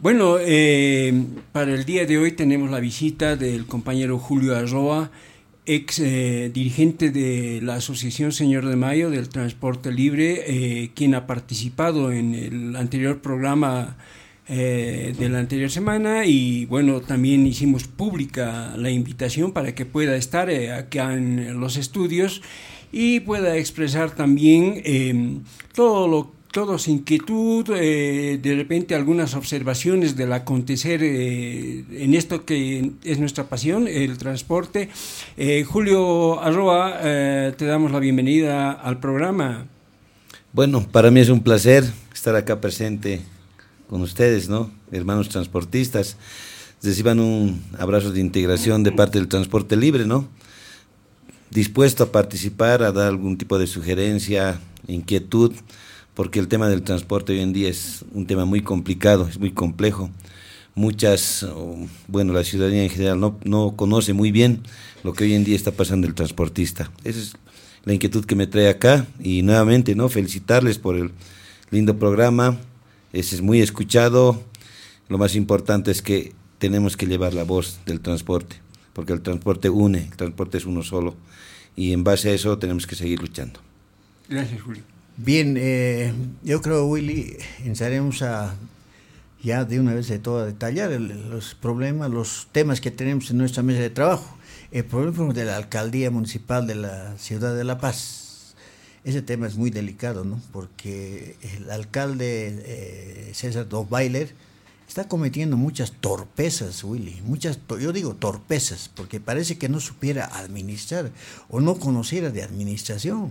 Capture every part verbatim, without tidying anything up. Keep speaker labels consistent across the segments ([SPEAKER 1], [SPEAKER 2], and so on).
[SPEAKER 1] Bueno, eh, para el día de hoy tenemos la visita del compañero Julio Arroa, ex eh, dirigente de la Asociación Señor de Mayo del Transporte Libre, eh, quien ha participado en el anterior programa eh, de la anterior semana, y bueno, también hicimos pública la invitación para que pueda estar eh, acá en los estudios y pueda expresar también eh, todo lo toda su inquietud, eh, de repente algunas observaciones del acontecer eh, en esto que es nuestra pasión, el transporte. Eh, Julio Arroa, eh, te damos la bienvenida al programa.
[SPEAKER 2] Bueno, para mí es un placer estar acá presente con ustedes, ¿no? Hermanos transportistas, reciban un abrazo de integración de parte del transporte libre, ¿no? Dispuesto a participar, a dar algún tipo de sugerencia, inquietud, porque el tema del transporte hoy en día es un tema muy complicado, es muy complejo. Muchas, bueno, la ciudadanía en general no, no conoce muy bien lo que hoy en día está pasando el transportista. Esa es la inquietud que me trae acá, y nuevamente, ¿no?, felicitarles por el lindo programa. Ese es muy escuchado. Lo más importante es que tenemos que llevar la voz del transporte, porque el transporte une, el transporte es uno solo, y en base a eso tenemos que seguir luchando.
[SPEAKER 1] Gracias, Julio.
[SPEAKER 3] Bien, eh, yo creo, Willy, empezaremos a ya de una vez de todo a detallar el, los problemas, los temas que tenemos en nuestra mesa de trabajo. El problema de la alcaldía municipal de la ciudad de La Paz. Ese tema es muy delicado, ¿no? Porque el alcalde eh, César Dobailer está cometiendo muchas torpezas, Willy, muchas, yo digo torpezas, porque parece que no supiera administrar o no conociera de administración.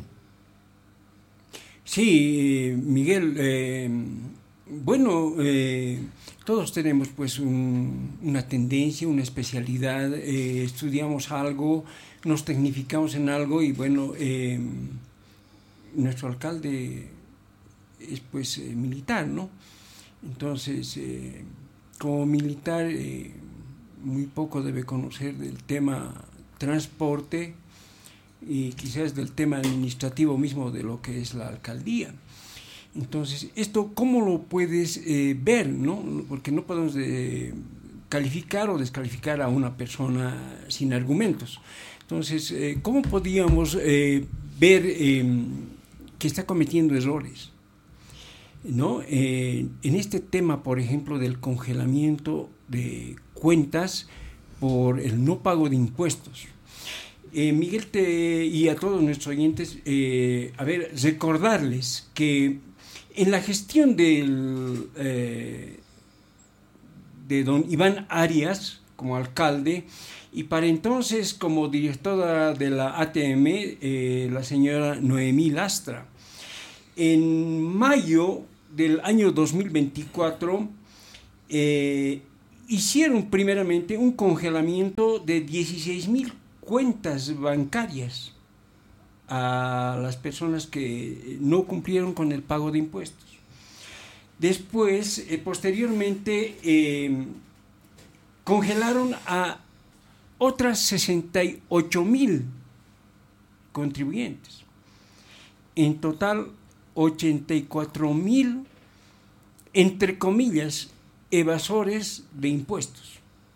[SPEAKER 1] Sí, Miguel, eh, bueno, eh, todos tenemos pues un, una tendencia, una especialidad, eh, estudiamos algo, nos tecnificamos en algo, y bueno, eh, nuestro alcalde es pues eh, militar, ¿no? Entonces, eh, como militar, eh, muy poco debe conocer del tema transporte y quizás del tema administrativo mismo de lo que es la alcaldía. Entonces, esto, ¿cómo lo puedes eh, ver, no? Porque no podemos eh, calificar o descalificar a una persona sin argumentos. Entonces, eh, ¿cómo podríamos eh, ver eh, que está cometiendo errores, ¿no? Eh, en este tema, por ejemplo, del congelamiento de cuentas por el no pago de impuestos. Eh, Miguel, te, y a todos nuestros oyentes, eh, a ver, recordarles que en la gestión del, eh, de don Iván Arias como alcalde, y para entonces como directora de la A T M, eh, la señora Noemí Lastra, en mayo del año dos mil veinticuatro, eh, hicieron primeramente un congelamiento de dieciséis mil cuentas bancarias a las personas que no cumplieron con el pago de impuestos. Después, eh, posteriormente, eh, congelaron a otras sesenta y ocho mil contribuyentes. En total, ochenta y cuatro mil, entre comillas, evasores de impuestos.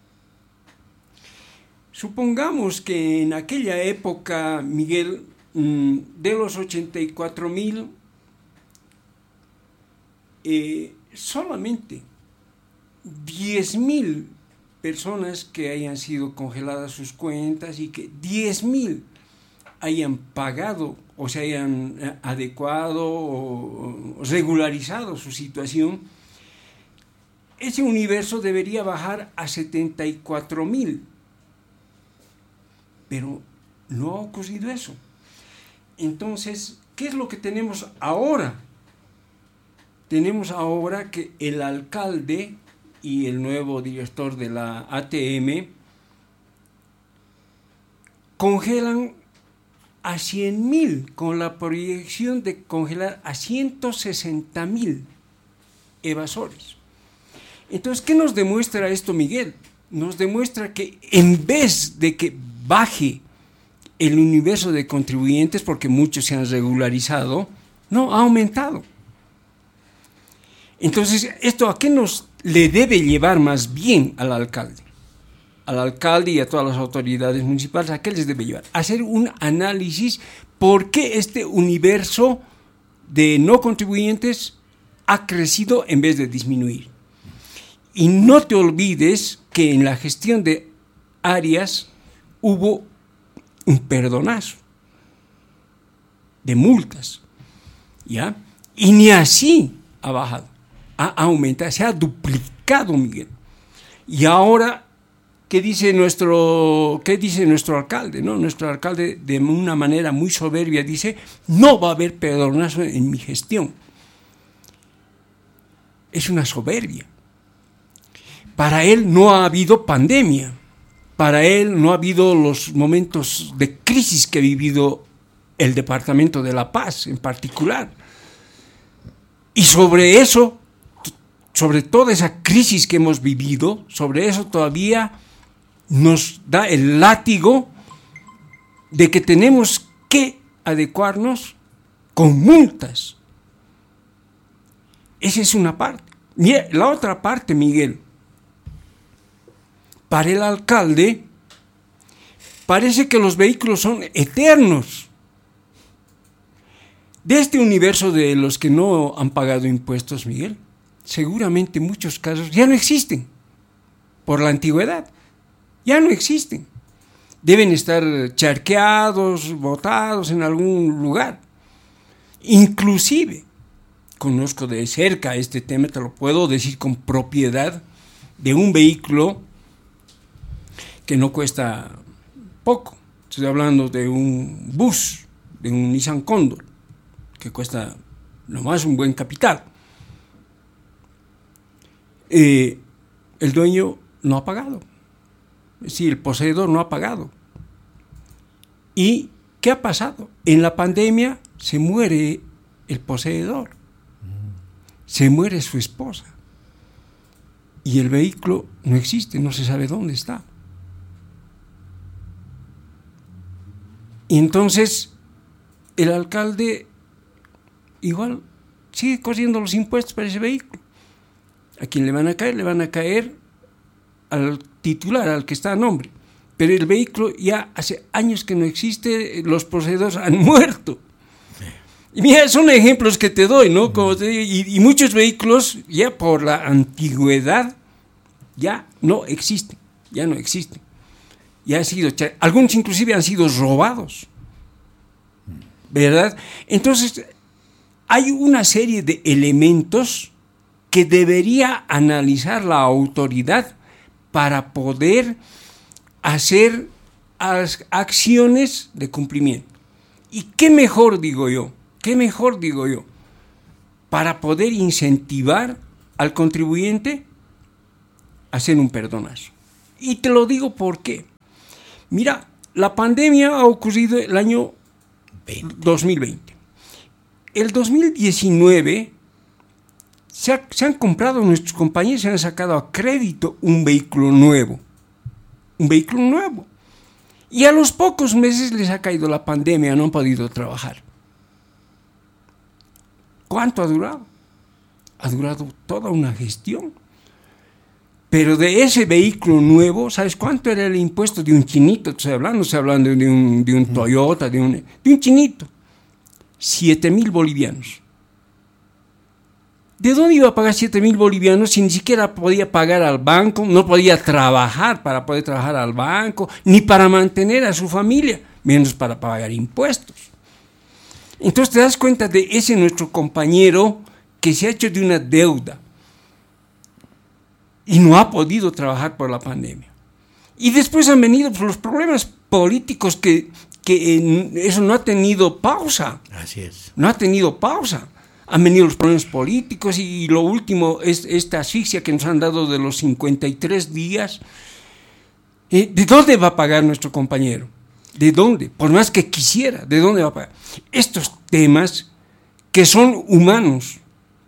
[SPEAKER 1] Supongamos que en aquella época, Miguel, de los ochenta y cuatro mil, eh, solamente diez mil personas que hayan sido congeladas sus cuentas y que diez mil hayan pagado o se hayan adecuado o regularizado su situación, ese universo debería bajar a setenta y cuatro mil. Pero no ha ocurrido eso. Entonces, ¿qué es lo que tenemos ahora? Tenemos ahora que el alcalde y el nuevo director de la A T M congelan a cien mil, con la proyección de congelar a ciento sesenta mil evasores. Entonces, ¿qué nos demuestra esto, Miguel? Nos demuestra que en vez de que baje el universo de contribuyentes, porque muchos se han regularizado, no, ha aumentado. Entonces, ¿esto a qué nos le debe llevar más bien al alcalde? Al alcalde y a todas las autoridades municipales, ¿a qué les debe llevar? Hacer un análisis por qué este universo de no contribuyentes ha crecido en vez de disminuir. Y no te olvides que en la gestión de Arias hubo un perdonazo de multas, ¿ya? Y ni así ha bajado, ha aumentado, se ha duplicado, Miguel. Y ahora, ¿qué dice nuestro, qué dice nuestro alcalde? ¿No? Nuestro alcalde, de una manera muy soberbia, dice, no va a haber perdonazo en mi gestión. Es una soberbia. Para él no ha habido pandemia. Para él no ha habido los momentos de crisis que ha vivido el Departamento de La Paz en particular. Y sobre eso, sobre toda esa crisis que hemos vivido, sobre eso todavía nos da el látigo de que tenemos que adecuarnos con multas. Esa es una parte. Mira, la otra parte, Miguel, para el alcalde parece que los vehículos son eternos. De este universo de los que no han pagado impuestos, Miguel, seguramente muchos casos ya no existen por la antigüedad. Ya no existen. Deben estar charqueados, botados en algún lugar. Inclusive, conozco de cerca este tema, te lo puedo decir con propiedad, de un vehículo que no cuesta poco. Estoy hablando de un bus, de un Nissan Cóndor, que cuesta nomás un buen capital. Eh, el dueño no ha pagado. Es decir, el poseedor no ha pagado. ¿Y qué ha pasado? En la pandemia se muere el poseedor. Se muere su esposa. Y el vehículo no existe, no se sabe dónde está. Y entonces el alcalde igual sigue corriendo los impuestos para ese vehículo. ¿A quién le van a caer? Le van a caer al titular, al que está a nombre. Pero el vehículo ya hace años que no existe, los poseedores han muerto. Y mira, son ejemplos que te doy, ¿no? Como te digo, y, y muchos vehículos ya por la antigüedad ya no existen, ya no existen. Ya han sido, algunos inclusive han sido robados, ¿verdad? Entonces, hay una serie de elementos que debería analizar la autoridad para poder hacer acciones de cumplimiento. ¿Y qué mejor, digo yo? ¿Qué mejor, digo yo? Para poder incentivar al contribuyente a hacer un perdonazo. Y te lo digo por qué. Mira, la pandemia ha ocurrido el año dos mil veinte. El dos mil diecinueve se, ha, se han comprado, nuestros compañeros se han sacado a crédito un vehículo nuevo. Un vehículo nuevo. Y a los pocos meses les ha caído la pandemia, no han podido trabajar. ¿Cuánto ha durado? Ha durado toda una gestión. Pero de ese vehículo nuevo, ¿sabes cuánto era el impuesto de un chinito? Estoy hablando, estoy hablando de un, de un Toyota, de un, de un chinito. Siete mil bolivianos. ¿De dónde iba a pagar siete mil bolivianos si ni siquiera podía pagar al banco, no podía trabajar para poder trabajar al banco, ni para mantener a su familia, menos para pagar impuestos? Entonces te das cuenta de ese nuestro compañero que se ha hecho de una deuda y no ha podido trabajar por la pandemia. Y después han venido pues, los problemas políticos que, que eh, eso no ha tenido pausa.
[SPEAKER 3] Así es.
[SPEAKER 1] No ha tenido pausa. Han venido los problemas políticos y lo último es esta asfixia que nos han dado de los cincuenta y tres días. Eh, ¿De dónde va a pagar nuestro compañero? ¿De dónde? Por más que quisiera, ¿de dónde va a pagar? Estos temas que son humanos,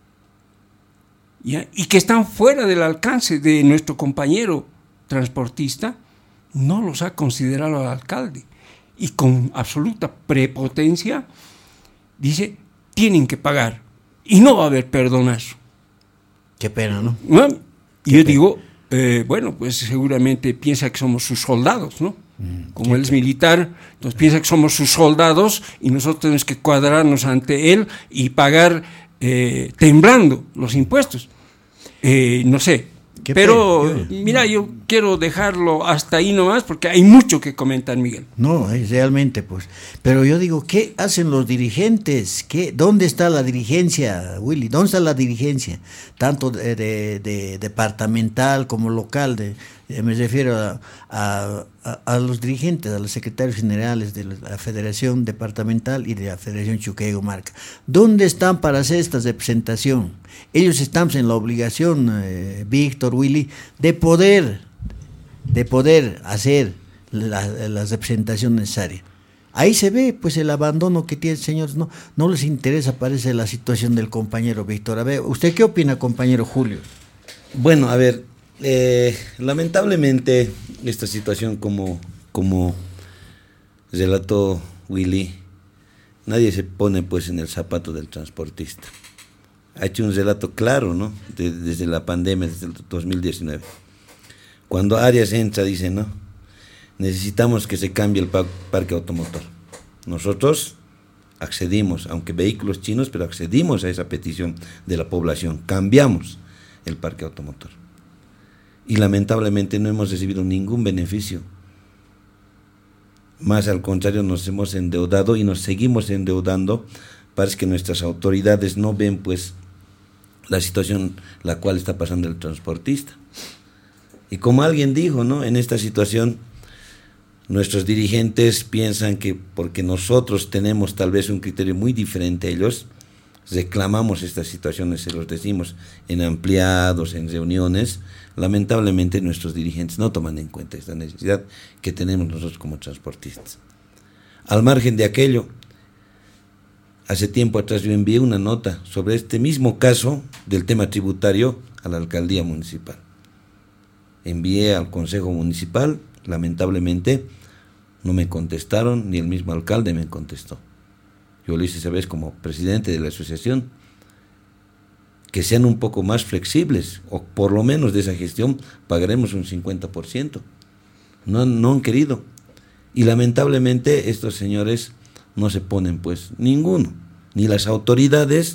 [SPEAKER 1] ¿ya? Y que están fuera del alcance de nuestro compañero transportista, no los ha considerado el alcalde. Y con absoluta prepotencia dice, tienen que pagar. Y no va a haber perdonazo.
[SPEAKER 3] Qué pena, ¿no?
[SPEAKER 1] ¿No? Y yo
[SPEAKER 3] pena.
[SPEAKER 1] digo, eh, bueno, pues seguramente piensa que somos sus soldados, ¿no? Mm, Como él es militar, entonces piensa que somos sus soldados y nosotros tenemos que cuadrarnos ante él y pagar eh, temblando los impuestos. Eh, no sé.
[SPEAKER 3] Qué
[SPEAKER 1] Pero,
[SPEAKER 3] pena.
[SPEAKER 1] mira, yo quiero dejarlo hasta ahí nomás porque hay mucho que comentar, Miguel.
[SPEAKER 3] No, es realmente, pues. Pero yo digo, ¿qué hacen los dirigentes? ¿Qué, ¿Dónde está la dirigencia, Willy? ¿Dónde está la dirigencia? Tanto de, de, de departamental como local. De, de, me refiero a, a, a, a los dirigentes, a los secretarios generales de la Federación Departamental y de la Federación Chuqueguamarca. ¿Dónde están para hacer esta representación? Ellos están en la obligación, eh, Víctor, Willy, de poder, de poder hacer la, la representación necesaria. Ahí se ve pues el abandono que tienen, señores, no, no les interesa, parece, la situación del compañero Víctor. A ver, ¿usted qué opina, compañero Julio?
[SPEAKER 2] Bueno, a ver, eh, lamentablemente esta situación, como, como relató Willy, nadie se pone pues en el zapato del transportista. Ha hecho un relato claro, ¿no? De, desde la pandemia, desde el dos mil diecinueve. Cuando Arias entra, dice, ¿no? Necesitamos que se cambie el pa- parque automotor. Nosotros accedimos, aunque vehículos chinos, pero accedimos a esa petición de la población. Cambiamos el parque automotor. Y lamentablemente no hemos recibido ningún beneficio. Más al contrario, nos hemos endeudado y nos seguimos endeudando. Parece que nuestras autoridades no ven pues la situación la cual está pasando el transportista. Y como alguien dijo, ¿no? En esta situación nuestros dirigentes piensan que porque nosotros tenemos tal vez un criterio muy diferente a ellos, reclamamos estas situaciones, se los decimos en ampliados, en reuniones. Lamentablemente nuestros dirigentes no toman en cuenta esta necesidad que tenemos nosotros como transportistas. Al margen de aquello, hace tiempo atrás yo envié una nota sobre este mismo caso del tema tributario a la alcaldía municipal. Envié al consejo municipal, lamentablemente no me contestaron, ni el mismo alcalde me contestó. Yo le hice saber como presidente de la asociación que sean un poco más flexibles, o por lo menos de esa gestión pagaremos un cincuenta por ciento. No, no han querido. Y lamentablemente estos señores no se ponen pues ninguno, ni las autoridades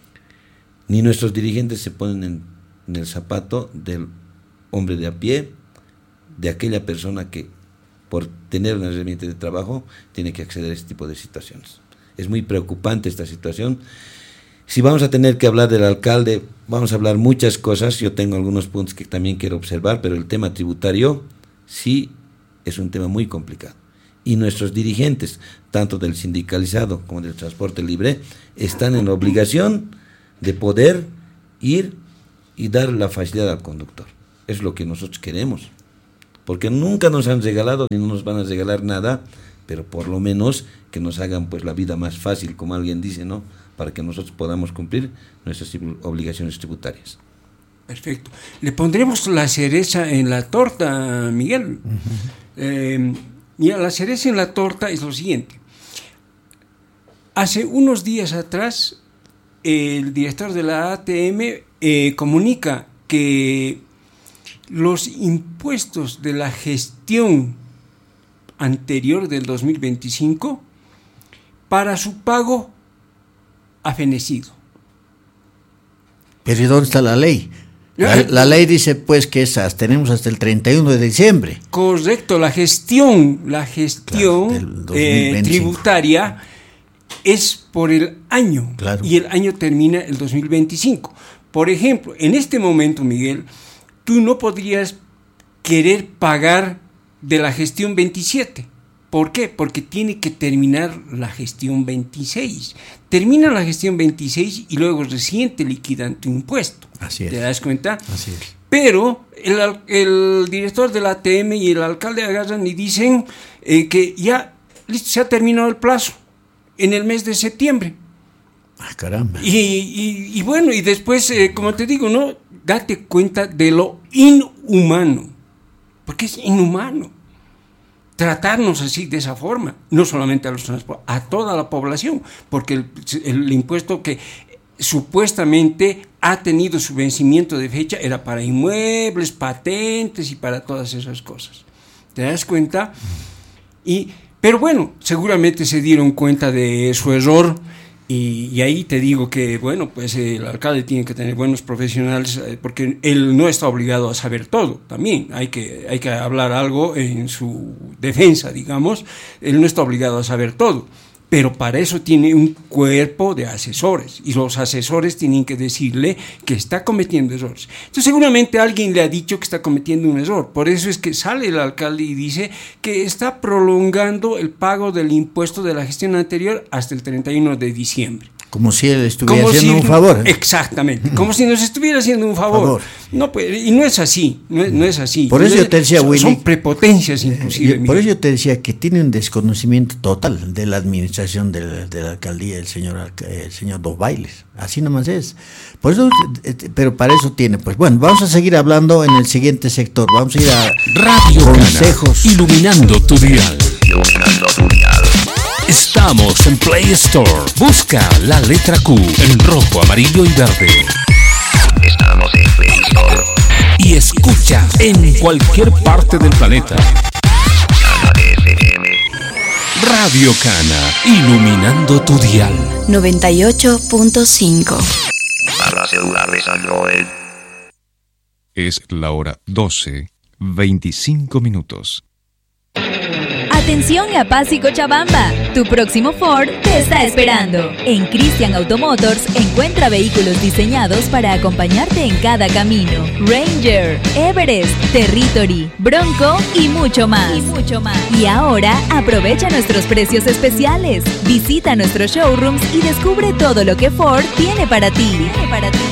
[SPEAKER 2] ni nuestros dirigentes se ponen en, en el zapato del hombre de a pie, de aquella persona que por tener una herramienta de trabajo tiene que acceder a este tipo de situaciones. Es muy preocupante esta situación. Si vamos a tener que hablar del alcalde, vamos a hablar muchas cosas. Yo tengo algunos puntos que también quiero observar, pero el tema tributario sí es un tema muy complicado. Y nuestros dirigentes, tanto del sindicalizado como del transporte libre, están en la obligación de poder ir y dar la facilidad al conductor. Es lo que nosotros queremos, porque nunca nos han regalado ni nos van a regalar nada, pero por lo menos que nos hagan pues la vida más fácil, como alguien dice, ¿no? Para que nosotros podamos cumplir nuestras obligaciones tributarias.
[SPEAKER 1] Perfecto. Le pondremos la cereza en la torta, Miguel. Uh-huh. Eh, mira, la cereza en la torta es lo siguiente. Hace unos días atrás, el director de la A T M eh, comunica que los impuestos de la gestión anterior del dos mil veinticinco, para su pago, ha fenecido.
[SPEAKER 3] Pero ¿y dónde está la ley? La, la ley dice pues que esas tenemos hasta el treinta y uno de diciembre.
[SPEAKER 1] Correcto, la gestión, la gestión claro, eh, tributaria es por el año, claro. Y el año termina el dos mil veinticinco. Por ejemplo, en este momento, Miguel, tú no podrías querer pagar de la gestión veintisiete. ¿Por qué? Porque tiene que terminar la gestión veintiséis. Termina la gestión veintiséis y luego recién te liquidan tu impuesto.
[SPEAKER 3] Así es.
[SPEAKER 1] ¿Te das cuenta?
[SPEAKER 3] Así es.
[SPEAKER 1] Pero el, el director de la A T M y el alcalde agarran y dicen eh, que ya listo, se ha terminado el plazo en el mes de septiembre.
[SPEAKER 3] Ah, caramba.
[SPEAKER 1] Y, y, y bueno, y después, eh, como te digo, ¿no? Date cuenta de lo inhumano. Porque es inhumano tratarnos así, de esa forma, no solamente a los transportes, a toda la población, porque el, el impuesto que supuestamente ha tenido su vencimiento de fecha, era para inmuebles, patentes y para todas esas cosas. ¿Te das cuenta? Y, pero bueno, seguramente se dieron cuenta de su error. Y, y ahí te digo que, bueno, pues eh, el alcalde tiene que tener buenos profesionales, eh, porque él no está obligado a saber todo, también hay que, hay que hablar algo en su defensa, digamos, él no está obligado a saber todo, pero para eso tiene un cuerpo de asesores, y los asesores tienen que decirle que está cometiendo errores. Entonces seguramente alguien le ha dicho que está cometiendo un error, por eso es que sale el alcalde y dice que está prolongando el pago del impuesto de la gestión anterior hasta el treinta y uno de diciembre.
[SPEAKER 3] Como si él estuviera
[SPEAKER 1] Como
[SPEAKER 3] haciendo
[SPEAKER 1] si,
[SPEAKER 3] un favor.
[SPEAKER 1] Exactamente, como si nos estuviera haciendo un favor.
[SPEAKER 3] favor.
[SPEAKER 1] No, pues, y no es así, no es, no es así.
[SPEAKER 3] Por eso yo te decía,
[SPEAKER 1] son,
[SPEAKER 3] Willy,
[SPEAKER 1] son prepotencias inclusive.
[SPEAKER 3] Eh, por eso yo te decía que tiene un desconocimiento total de la administración de la, de la alcaldía, el señor, el señor Dos Bailes. Así nomás es. Por eso, pero para eso tiene, pues bueno, vamos a seguir hablando en el siguiente sector. Vamos a ir a
[SPEAKER 4] Radio
[SPEAKER 3] consejos.
[SPEAKER 4] Cana, iluminando tu dial.
[SPEAKER 5] Iluminando tu dial.
[SPEAKER 4] Estamos en Play Store. Busca la letra Q en rojo, amarillo y verde.
[SPEAKER 5] Estamos en Play Store.
[SPEAKER 4] Y escucha en cualquier parte del planeta.
[SPEAKER 5] Cana F M.
[SPEAKER 4] Radio Cana, iluminando tu dial.
[SPEAKER 6] noventa y ocho punto cinco.
[SPEAKER 5] Para celular de San Joel.
[SPEAKER 7] Es la hora doce, veinticinco minutos.
[SPEAKER 8] Atención a Paz y Cochabamba, tu próximo Ford te está esperando. En Christian Automotors encuentra vehículos diseñados para acompañarte en cada camino. Ranger, Everest, Territory, Bronco y mucho más. Y mucho más. Y ahora aprovecha nuestros precios especiales. Visita nuestros showrooms y descubre todo lo que Ford tiene para ti. Tiene para ti.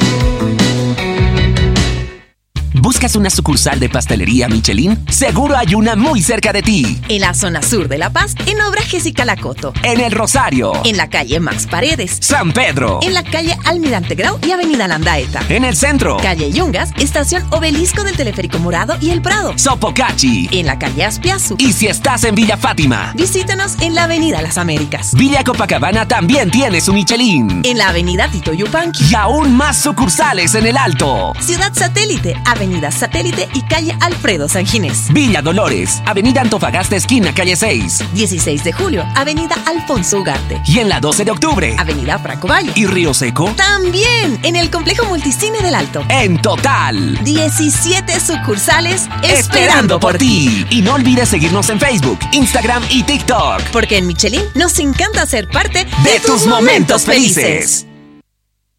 [SPEAKER 9] ¿Buscas una sucursal de pastelería Michelin? Seguro hay una muy cerca de ti.
[SPEAKER 10] En la zona sur de La Paz, en Obra Jessica Lacoto.
[SPEAKER 9] En El Rosario.
[SPEAKER 10] En la calle Max Paredes.
[SPEAKER 9] San Pedro.
[SPEAKER 10] En la calle Almirante Grau y Avenida Landaeta.
[SPEAKER 9] En el centro.
[SPEAKER 10] Calle Yungas, estación Obelisco del Teleférico Morado y El Prado.
[SPEAKER 9] Sopocachi.
[SPEAKER 10] En la calle Aspiazu.
[SPEAKER 9] Y si estás en Villa Fátima,
[SPEAKER 10] visítanos en la Avenida Las Américas.
[SPEAKER 9] Villa Copacabana también tiene su Michelin.
[SPEAKER 10] En la Avenida Tito Yupanqui.
[SPEAKER 9] Y aún más sucursales en el Alto.
[SPEAKER 10] Ciudad Satélite, Avenida Satélite y calle Alfredo San Ginés.
[SPEAKER 9] Villa Dolores, Avenida Antofagasta esquina calle seis.
[SPEAKER 10] dieciséis de julio, Avenida Alfonso Ugarte.
[SPEAKER 9] Y en la doce de octubre,
[SPEAKER 10] Avenida Franco Valle.
[SPEAKER 9] ¿Y Río Seco?
[SPEAKER 10] También en el Complejo Multicine del Alto.
[SPEAKER 9] En total,
[SPEAKER 10] diecisiete sucursales
[SPEAKER 9] esperando por ti. Y no olvides seguirnos en Facebook, Instagram y TikTok.
[SPEAKER 10] Porque en Michelin nos encanta ser parte
[SPEAKER 9] de, de tus momentos felices.